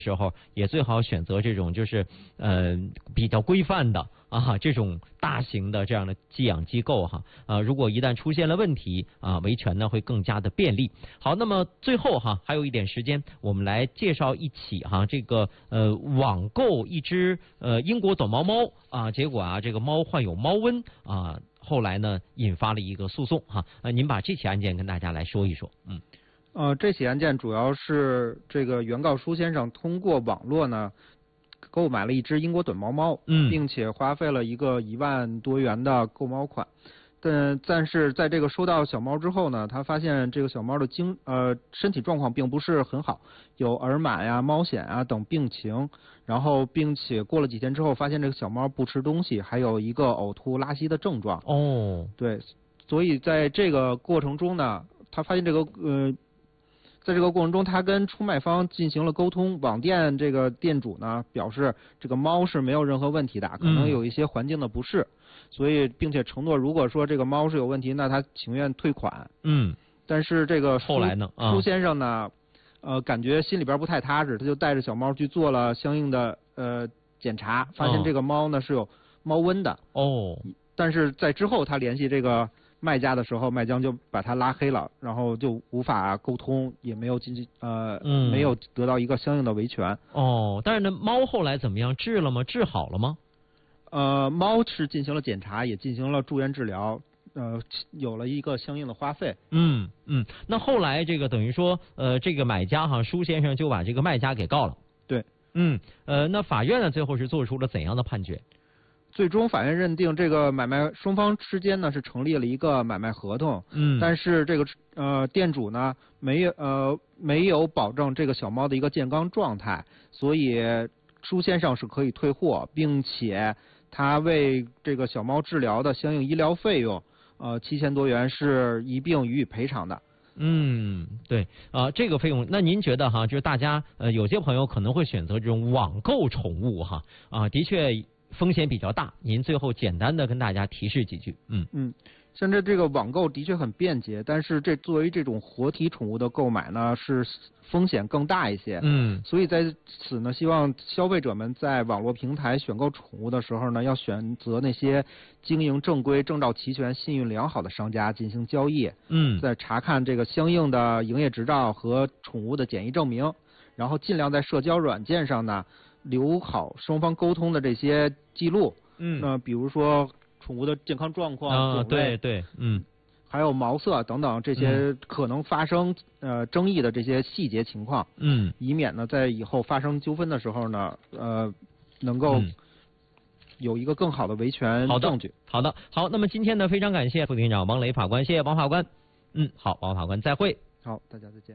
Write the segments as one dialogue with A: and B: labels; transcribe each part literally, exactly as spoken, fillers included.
A: 时候也最好选择这种就是呃比较规范的啊这种大型的这样的寄养机构哈啊，如果一旦出现了问题啊，维权呢会更加的便利。好，那么最后哈还有一点时间，我们来介绍一起哈这个呃网购一只呃英国短毛猫啊，结果啊这个猫患有猫瘟啊，后来呢引发了一个诉讼哈。呃，您把这起案件跟大家来说一说，嗯。
B: 呃，这起案件主要是这个原告舒先生通过网络呢购买了一只英国短毛猫，
A: 嗯，
B: 并且花费了一个一万多元的购猫款。但但是在这个收到小猫之后呢，他发现这个小猫的精呃身体状况并不是很好，有耳螨呀、猫癣啊等病情。然后，并且过了几天之后，发现这个小猫不吃东西，还有一个呕吐、拉稀的症状。
A: 哦，
B: 对，所以在这个过程中呢，他发现这个呃。在这个过程中，他跟出卖方进行了沟通。网店这个店主呢表示，这个猫是没有任何问题的，可能有一些环境的不适，嗯、所以并且承诺，如果说这个猫是有问题，那他情愿退款。
A: 嗯。
B: 但是这个
A: 后来呢，啊、
B: 舒先生呢，呃，感觉心里边不太踏实，他就带着小猫去做了相应的呃检查，发现这个猫呢是有猫瘟的。
A: 哦。
B: 但是在之后，他联系这个卖家的时候，卖家就把他拉黑了，然后就无法沟通，也没有进行呃、嗯，没有得到一个相应的维权。
A: 哦，但是呢，猫后来怎么样？治了吗？治好了吗？
B: 呃，猫是进行了检查，也进行了住院治疗，呃，有了一个相应的花费。
A: 嗯嗯，那后来这个等于说，呃，这个买家哈，舒先生就把这个卖家给告了。
B: 对。
A: 嗯，呃，那法院呢最后是做出了怎样的判决？
B: 最终法院认定这个买卖双方之间呢是成立了一个买卖合同，
A: 嗯，
B: 但是这个呃店主呢没有呃没有保证这个小猫的一个健康状态，所以舒先生是可以退货，并且他为这个小猫治疗的相应医疗费用呃七千多元是一并予以赔偿的。
A: 嗯，对啊、呃，这个费用，那您觉得哈，就是大家呃有些朋友可能会选择这种网购宠物哈啊、呃，的确。风险比较大，您最后简单的跟大家提示几句。嗯
B: 嗯，现在这个网购的确很便捷，但是这作为这种活体宠物的购买呢，是风险更大一些。
A: 嗯，
B: 所以在此呢，希望消费者们在网络平台选购宠物的时候呢，要选择那些经营正规、证照齐全、信誉良好的商家进行交易。
A: 嗯，
B: 再查看这个相应的营业执照和宠物的检疫证明，然后尽量在社交软件上呢。留好双方沟通的这些记录，
A: 嗯，
B: 那比如说宠物的健康状况，
A: 啊，对对，嗯，
B: 还有毛色等等这些可能发生、嗯、呃争议的这些细节情况，
A: 嗯，
B: 以免呢在以后发生纠纷的时候呢，呃，能够有一个更好的维权证据。
A: 好的，好的，好，那么今天呢，非常感谢副庭长王雷法官，谢谢王法官。嗯，好，王法官再会。
B: 好，大家再见。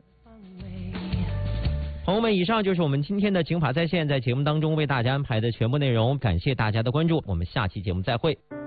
A: 朋友们，以上就是我们今天的警法在线在节目当中为大家安排的全部内容，感谢大家的关注，我们下期节目再会。